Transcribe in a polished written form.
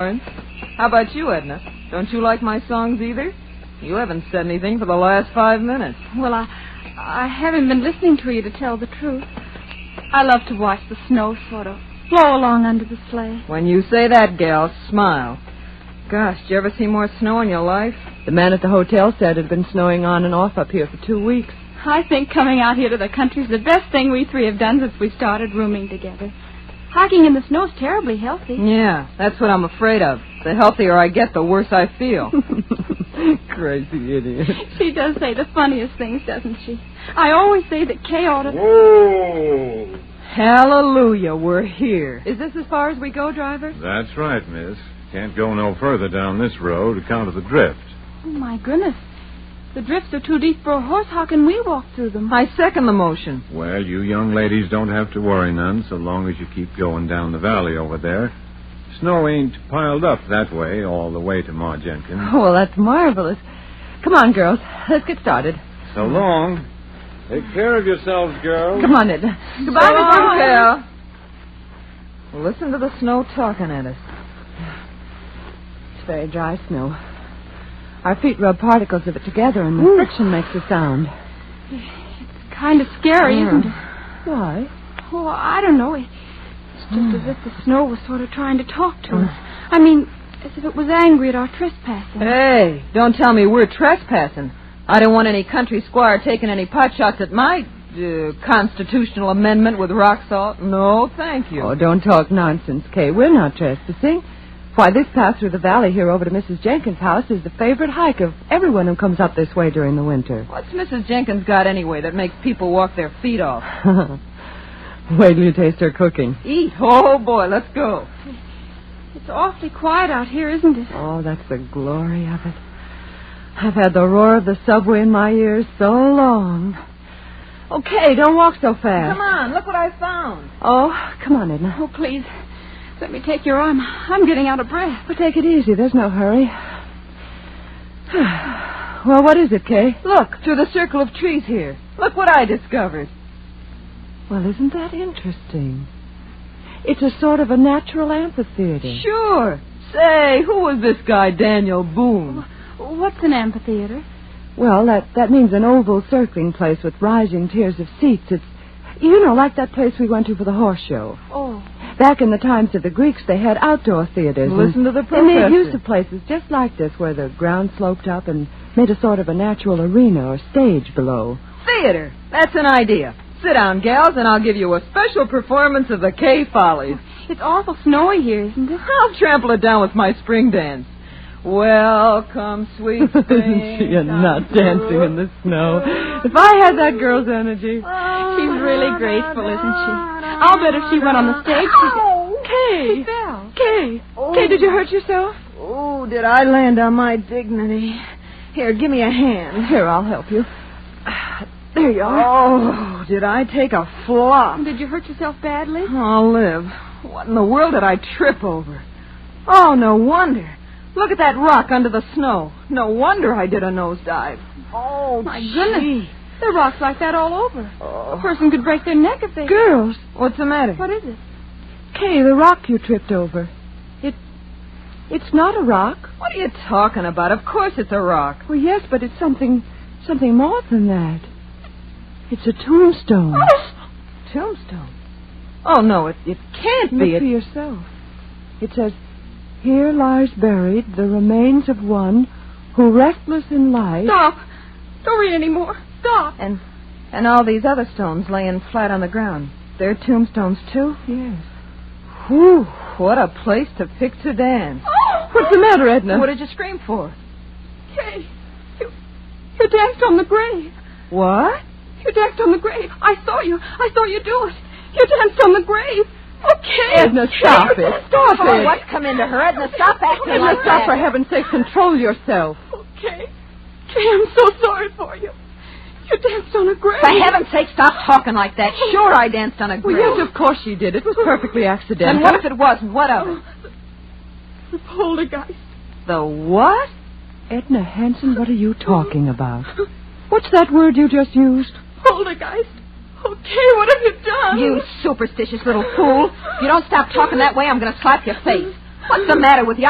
How about you, Edna? Don't you like my songs either? You haven't said anything for the last 5 minutes. Well, I haven't been listening to you, to tell the truth. I love to watch the snow sort of blow along under the sleigh. When you say that, gal, smile. Gosh, did you ever see more snow in your life? The man at the hotel said it had been snowing on and off up here for 2 weeks. I think coming out here to the country is the best thing we three have done since we started rooming together. Hiking in the snow is terribly healthy. Yeah, that's what I'm afraid of. The healthier I get, the worse I feel. Crazy idiot. She does say the funniest things, doesn't she? I always say that Kay ought to... Whoa! Hallelujah, we're here. Is this as far as we go, driver? That's right, miss. Can't go no further down this road account of the drift. Oh, my goodness. The drifts are too deep for a horse. How can we walk through them? I second the motion. Well, you young ladies don't have to worry none so long as you keep going down the valley over there. Snow ain't piled up that way all the way to Ma Jenkins. Oh, well, that's marvelous. Come on, girls. Let's get started. So long. Take care of yourselves, girls. Come on, Edna. Goodbye, Miss Markel. Listen to the snow talking at us. It's very dry snow. Our feet rub particles of it together, and the friction makes a sound. It's kind of scary, isn't it? Why? Oh, I don't know. It's just as if the snow was sort of trying to talk to us. I mean, as if it was angry at our trespassing. Hey, don't tell me we're trespassing. I don't want any country squire taking any pot shots at my constitutional amendment with rock salt. No, thank you. Oh, don't talk nonsense, Kay. We're not trespassing. Why, this path through the valley here over to Mrs. Jenkins' house is the favorite hike of everyone who comes up this way during the winter. What's Mrs. Jenkins got anyway that makes people walk their feet off? Wait till you taste her cooking. Eat. Oh, boy, let's go. It's awfully quiet out here, isn't it? Oh, that's the glory of it. I've had the roar of the subway in my ears so long. Okay, don't walk so fast. Come on, look what I found. Oh, come on, Edna. Oh, please. Let me take your arm. I'm getting out of breath. Well, take it easy. There's no hurry. Well, what is it, Kay? Look, through the circle of trees here. Look what I discovered. Well, isn't that interesting? It's a sort of a natural amphitheater. Sure. Say, who was this guy, Daniel Boone? What's an amphitheater? Well, that means an oval circling place with rising tiers of seats. It's, you know, like that place we went to for the horse show. Oh. Back in the times of the Greeks, they had outdoor theaters. Listen to the professor. They made use of places just like this, where the ground sloped up and made a sort of a natural arena or stage below. Theater. That's an idea. Sit down, gals, and I'll give you a special performance of the Kay Follies. It's awful snowy here, isn't it? I'll trample it down with my spring dance. Welcome, sweet spring. Isn't she a nut dancing in the snow? If I had that girl's energy. She's really graceful, isn't she? I'll bet if she went on the stage, Kay! she fell. Kay! Oh. Kay, did you hurt yourself? Oh, did I land on my dignity? Here, give me a hand. Here, I'll help you. There you are. Oh, did I take a flop? Did you hurt yourself badly? I'll live. What in the world did I trip over? Oh, no wonder. Look at that rock under the snow. No wonder I did a nosedive. Oh, My goodness. There are rocks like that all over. Oh. A person could break their neck if they... Girls, What's the matter? What is it? Kay, the rock you tripped over. It's not a rock. What are you talking about? Of course it's a rock. Well, yes, but it's something more than that. It's a tombstone. Tombstone? Oh, no, it can't be. Look for yourself. It says, "Here lies buried the remains of one who, restless in life..." Stop. Don't read any more. Stop. And all these other stones laying flat on the ground. They're tombstones, too? Yes. Whew, what a place to pick to dance. What's the matter, Edna? What did you scream for? Kay, you danced on the grave. What? You danced on the grave. I saw you do it. You danced on the grave. Okay. Edna, stop it. Stop it. What's come into her? Edna, stop acting Edna, like stop, that. for heaven's sake. Control yourself. Okay. Kay, I'm so sorry for you. You danced on a grave. For heaven's sake, stop talking like that. Sure, I danced on a Well, grave. yes, of course she did. It was perfectly accidental. And what if it wasn't? What of it? The poltergeist. The what? Edna Hanson, what are you talking about? What's that word you just used? Poltergeist. Okay, what have you done? You superstitious little fool. If you don't stop talking that way, I'm going to slap your face. What's the matter with you?